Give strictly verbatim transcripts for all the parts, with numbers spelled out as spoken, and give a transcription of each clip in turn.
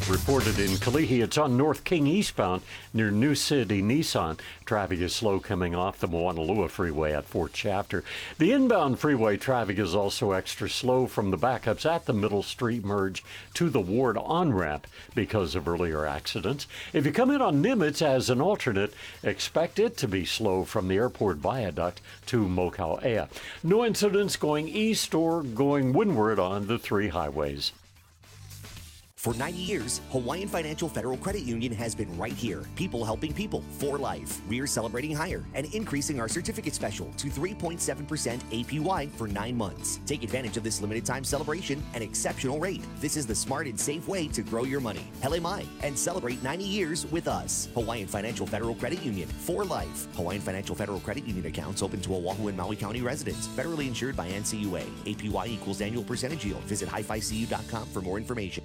reported in Kalihi. It's on North King eastbound near New City Nissan. Traffic is slow coming off the Moanalua Freeway at Fort Shafter. The inbound freeway traffic is also extra slow from the backups at the Middle Street merge to the Ward on-ramp because of earlier accidents. If you come in on Nimitz as an alternate, expect it to be slow from the airport viaduct to Mokau'ea. No incidents going east or going windward on the three highways. For ninety years, Hawaiian Financial Federal Credit Union has been right here. People helping people for life. We're celebrating higher and increasing our certificate special to three point seven percent A P Y for nine months. Take advantage of this limited time celebration and exceptional rate. This is the smart and safe way to grow your money. Hele mai, and celebrate ninety years with us. Hawaiian Financial Federal Credit Union for life. Hawaiian Financial Federal Credit Union accounts open to Oahu and Maui County residents. Federally insured by N C U A. A P Y equals annual percentage yield. Visit hi fi c u dot com for more information.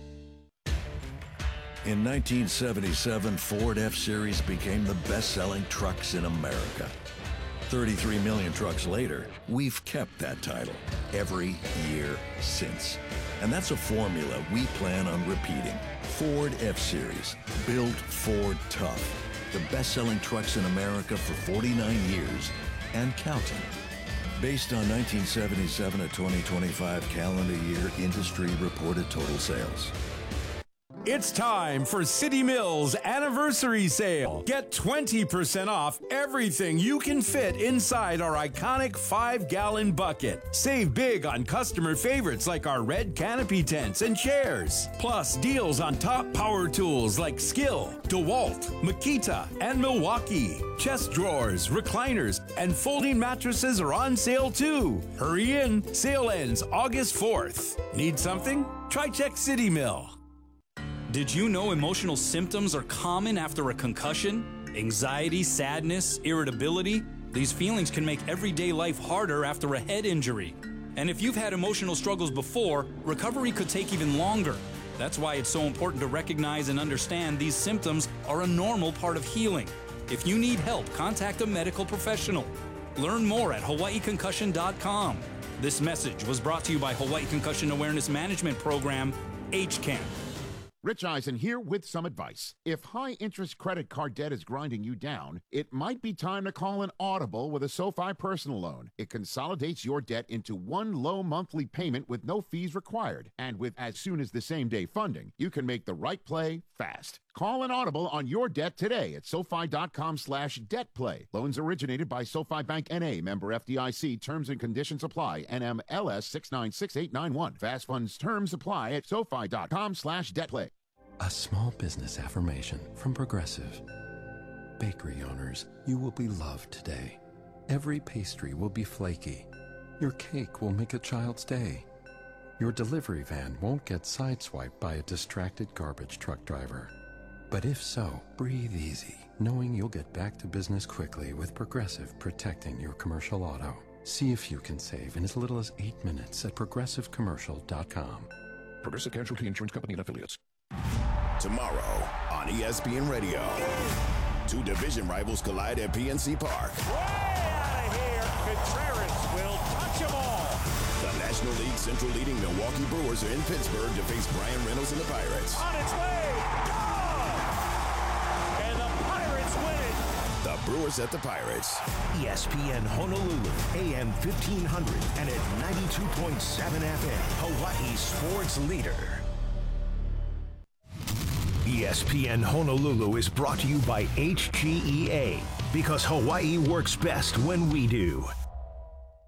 In nineteen seventy-seven, Ford F-Series became the best-selling trucks in America. thirty-three million trucks later, we've kept that title every year since. And that's a formula we plan on repeating. Ford F-Series, built Ford tough. The best-selling trucks in America for forty-nine years and counting. Based on nineteen seventy-seven to twenty twenty-five calendar year industry reported total sales. It's time for City Mills Anniversary Sale. Get twenty percent off everything you can fit inside our iconic five-gallon bucket. Save big on customer favorites like our red canopy tents and chairs. Plus, deals on top power tools like Skill, DeWalt, Makita, and Milwaukee. Chest drawers, recliners, and folding mattresses are on sale too. Hurry in. Sale ends August fourth. Need something? Try Check City Mill. Did you know emotional symptoms are common after a concussion? Anxiety, sadness, irritability? These feelings can make everyday life harder after a head injury. And if you've had emotional struggles before, recovery could take even longer. That's why it's so important to recognize and understand these symptoms are a normal part of healing. If you need help, contact a medical professional. Learn more at hawaii concussion dot com. This message was brought to you by Hawaii Concussion Awareness Management Program, H C A M. Rich Eisen here with some advice. If high-interest credit card debt is grinding you down, it might be time to call an Audible with a SoFi personal loan. It consolidates your debt into one low monthly payment with no fees required. And with as soon as the same-day funding, you can make the right play fast. Call an Audible on your debt today at SoFi.com slash debt play. Loans originated by SoFi Bank N A, member F D I C. Terms and conditions apply. N M L S six nine six eight nine one. Fast funds terms apply at SoFi.com slash debt play. A small business affirmation from Progressive. Bakery owners, you will be loved today. Every pastry will be flaky. Your cake will make a child's day. Your delivery van won't get sideswiped by a distracted garbage truck driver. But if so, breathe easy, knowing you'll get back to business quickly with Progressive protecting your commercial auto. See if you can save in as little as eight minutes at progressive commercial dot com. Progressive Casualty Insurance Company and Affiliates. Tomorrow on E S P N Radio, two division rivals collide at P N C Park. Way out of here, Contreras will touch them all. The National League Central leading Milwaukee Brewers are in Pittsburgh to face Brian Reynolds and the Pirates. On its way, gone! And the Pirates win it. The Brewers at the Pirates. E S P N Honolulu, A M fifteen hundred and at ninety-two point seven F M, Hawaii's sports leader. E S P N Honolulu is brought to you by H G E A, because Hawaii works best when we do.